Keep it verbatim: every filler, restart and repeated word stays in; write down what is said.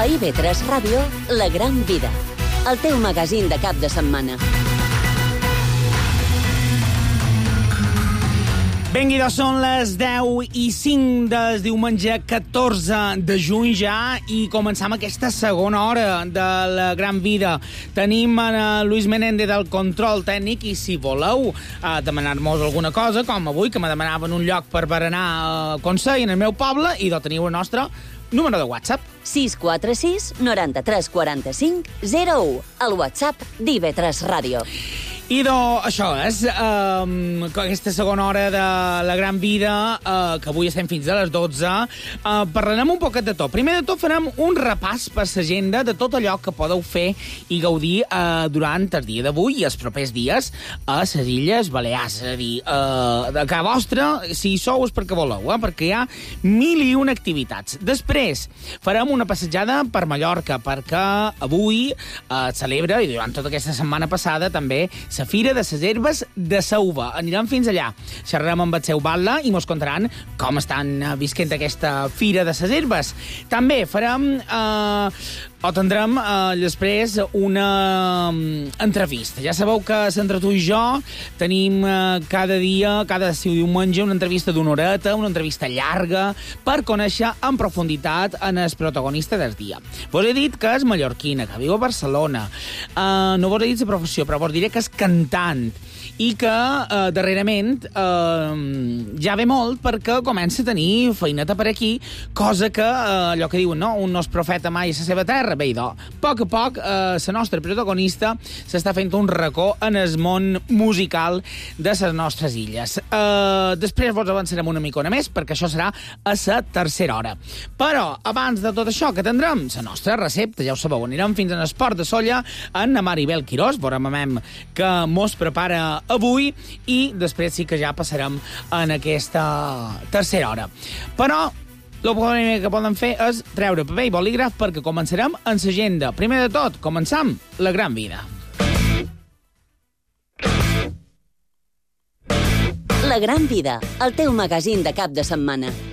A I V tres Ràdio, La Gran Vida, el teu magazín de cap de setmana. Benvinguts, són les deu i cinc del diumenge catorze de juny ja i començam aquesta segona hora de La Gran Vida. Tenim en Luis Menéndez del control tècnic i si voleu eh, demanar-nos alguna cosa, com avui, que me demanaven un lloc per berenar a Consell, en el meu poble, i doncs teniu el nostre número de WhatsApp. sis quatre sis, noranta-tres, quaranta-cinc, zero u, el WhatsApp d'I V tres Ràdio. I doncs això és um, aquesta segona hora de La Gran Vida, uh, que avui estem fins a les dotze. Uh, parlarem un poquet de tot. Primer de tot farem un repàs per l'agenda de tot allò que podeu fer i gaudir uh, durant el dia d'avui i els propers dies a les Illes Balears. És a dir, uh, de casa vostra, si hi sou és perquè voleu, eh? Perquè hi ha mil i una activitats. Després farem una passejada per Mallorca, perquè avui uh, celebra, i durant tota aquesta setmana passada també, la Fira de les Herbes de Sauva. Anirem fins allà. Xerrarem amb el seu batlle i mos contaran com estan visquent aquesta Fira de les Herbes. També farem... Eh, o tindrem eh, després una um, entrevista. Ja sabeu que entre tu i jo tenim eh, cada dia, cada diumenge, una entrevista d'una horeta, una entrevista llarga, per conèixer en profunditat en el protagonista del dia. Vos he dit que és mallorquina, que viu a Barcelona. Eh, no vos he dit la professió, però vos diré que és cantant i que eh, darrerament eh, ja ve molt perquè comença a tenir feineta per aquí, cosa que, eh, allò que diuen, no? Un no és profeta mai a la seva terra. Bé, idò, a poc a poc, eh, la nostra protagonista s'està fent un racó en el món musical de les nostres illes. Eh, després vos avançarem una micona més, perquè això serà a la tercera hora. Però, abans de tot això, que tindrem la nostra recepta, ja ho sabeu, anirem fins a l'Esport de Solla, en Maribel Quirós, veurem que mos prepara avui, i després sí que ja passarem en aquesta tercera hora. Però el primer que poden fer és treure paper i bolígraf perquè començarem en l'agenda. Primer de tot, començam La Gran Vida. La Gran Vida, el teu magazín de cap de setmana.